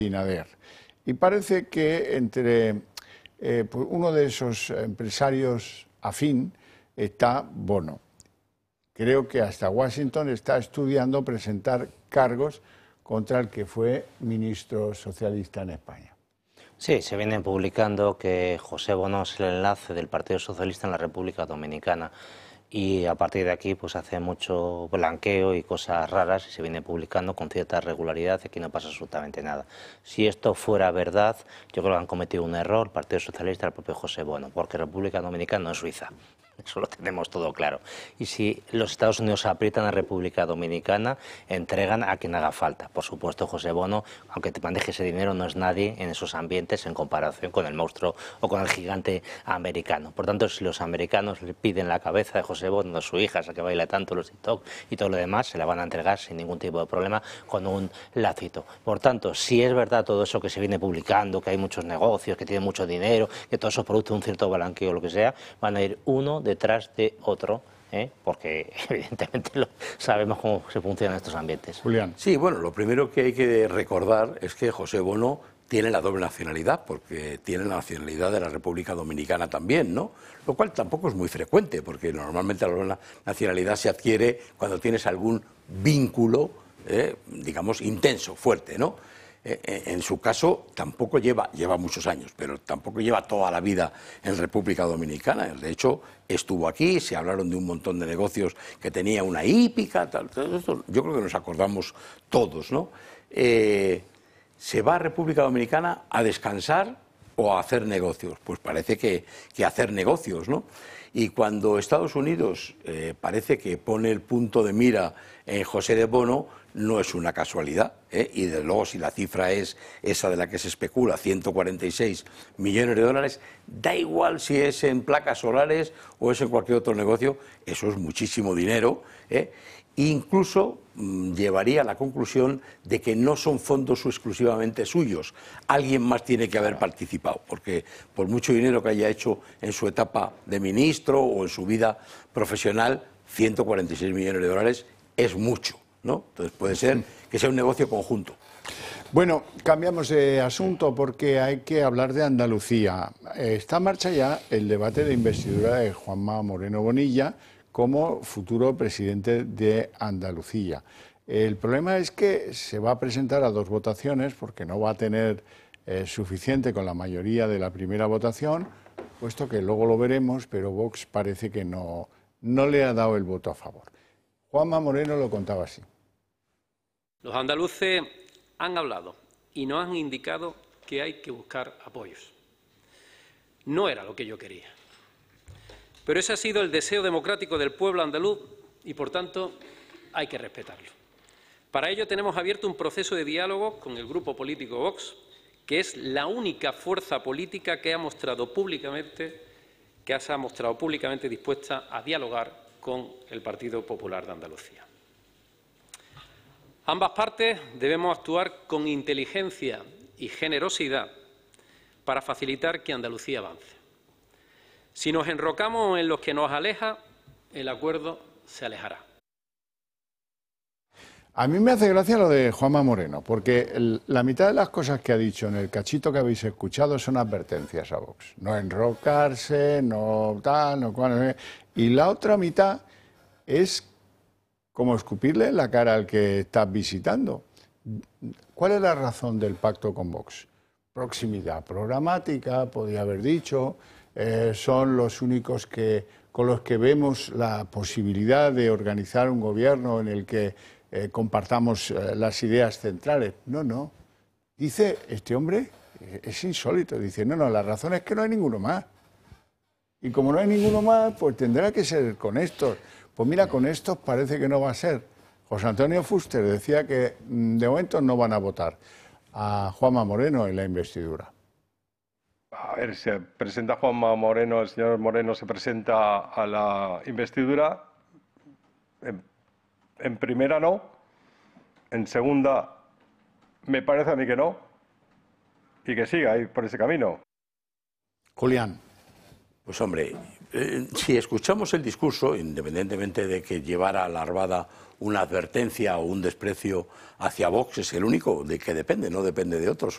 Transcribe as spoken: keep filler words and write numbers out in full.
Abinader. Y parece que entre eh, pues uno de esos empresarios afín está Bono. Creo que hasta Washington está estudiando presentar cargos contra el que fue ministro socialista en España. Sí, se viene publicando que José Bono es el enlace del Partido Socialista en la República Dominicana. Y a partir de aquí pues hace mucho blanqueo y cosas raras y se viene publicando con cierta regularidad y aquí no pasa absolutamente nada. Si esto fuera verdad, yo creo que han cometido un error el Partido Socialista y el propio José Bono, porque República Dominicana no es Suiza. Eso lo tenemos todo claro. Y si los Estados Unidos aprietan a República Dominicana, entregan a quien haga falta. Por supuesto, José Bono, aunque te maneje ese dinero, no es nadie en esos ambientes en comparación con el monstruo o con el gigante americano. Por tanto, si los americanos le piden la cabeza de José Bono, a su hija, esa que baila tanto los TikTok y todo lo demás, se la van a entregar sin ningún tipo de problema con un lacito. Por tanto, si es verdad todo eso que se viene publicando, que hay muchos negocios, que tienen mucho dinero, que todo eso produce un cierto blanqueo o lo que sea, van a ir uno detrás de otro, ¿eh? Porque evidentemente lo, sabemos cómo se funcionan estos ambientes. Julián. Sí, bueno, lo primero que hay que recordar es que José Bono tiene la doble nacionalidad, porque tiene la nacionalidad de la República Dominicana también, ¿no? Lo cual tampoco es muy frecuente, porque normalmente la doble nacionalidad se adquiere cuando tienes algún vínculo, eh, digamos, intenso, fuerte, ¿no? En su caso tampoco lleva, lleva muchos años, pero tampoco lleva toda la vida en República Dominicana. De hecho, estuvo aquí, se hablaron de un montón de negocios que tenía una hípica, tal, todo esto, yo creo que nos acordamos todos, ¿no? Eh, ¿Se va a República Dominicana a descansar o a hacer negocios? Pues parece que, que hacer negocios, ¿no? Y cuando Estados Unidos eh, parece que pone el punto de mira en José de Bono, no es una casualidad, ¿eh? Y desde luego si la cifra es esa de la que se especula, ciento cuarenta y seis millones de dólares, da igual si es en placas solares o es en cualquier otro negocio, eso es muchísimo dinero, ¿eh? Incluso mmm, llevaría a la conclusión de que no son fondos exclusivamente suyos, alguien más tiene que haber participado, porque por mucho dinero que haya hecho en su etapa de ministro o en su vida profesional, ciento cuarenta y seis millones de dólares es mucho, ¿no? Entonces puede ser que sea un negocio conjunto. Bueno, cambiamos de asunto porque hay que hablar de Andalucía. Está en marcha ya el debate de investidura de Juanma Moreno Bonilla como futuro presidente de Andalucía. El problema es que se va a presentar a dos votaciones porque no va a tener eh, suficiente con la mayoría de la primera votación, puesto que luego lo veremos, pero Vox parece que no, no le ha dado el voto a favor. Juanma Moreno lo contaba así. Los andaluces han hablado y nos han indicado que hay que buscar apoyos. No era lo que yo quería. Pero ese ha sido el deseo democrático del pueblo andaluz y, por tanto, hay que respetarlo. Para ello tenemos abierto un proceso de diálogo con el grupo político Vox, que es la única fuerza política que ha mostrado públicamente, que se ha mostrado públicamente dispuesta a dialogar con el Partido Popular de Andalucía. Ambas partes debemos actuar con inteligencia y generosidad para facilitar que Andalucía avance. Si nos enrocamos en lo que nos aleja, el acuerdo se alejará. A mí me hace gracia lo de Juanma Moreno, porque el, la mitad de las cosas que ha dicho en el cachito que habéis escuchado son advertencias a Vox. No enrocarse, no tal, no cual. Y la otra mitad es como escupirle en la cara al que estás visitando. ¿Cuál es la razón del pacto con Vox? Proximidad programática, podría haber dicho, eh, son los únicos que, con los que vemos la posibilidad de organizar un gobierno en el que eh, compartamos eh, las ideas centrales. No, no. Dice este hombre, eh, es insólito, dice, no, no, la razón es que no hay ninguno más. Y como no hay ninguno más, pues tendrá que ser con estos. Pues mira, con estos parece que no va a ser. José Antonio Fuster decía que de momento no van a votar a Juanma Moreno en la investidura. A ver, se presenta Juanma Moreno, el señor Moreno se presenta a la investidura. En, en primera no, en segunda me parece a mí que no, y que siga ahí por ese camino. Julián. Pues hombre, eh, si escuchamos el discurso, independientemente de que llevara alarmada una advertencia o un desprecio hacia Vox, es el único de que depende, no depende de otros.